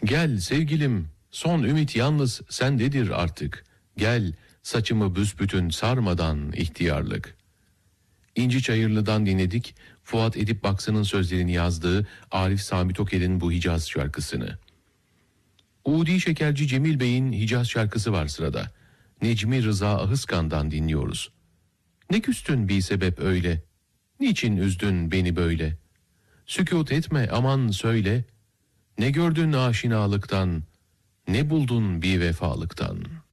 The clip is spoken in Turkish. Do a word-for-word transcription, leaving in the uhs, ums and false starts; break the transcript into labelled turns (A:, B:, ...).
A: Gel sevgilim, son ümit yalnız sendedir artık. Gel, saçımı büsbütün sarmadan ihtiyarlık. İnci Çayırlı'dan dinledik Fuat Edip Baksın'ın sözlerini yazdığı Arif Sami Toker'in bu Hicaz şarkısını. Udi Şekerci Cemil Bey'in Hicaz şarkısı var sırada. Necmi Rıza Ahıskan'dan dinliyoruz. Ne küstün bir sebep öyle, niçin üzdün beni böyle? Sükût etme aman söyle, ne gördün aşinalıktan, ne buldun bir vefalıktan?''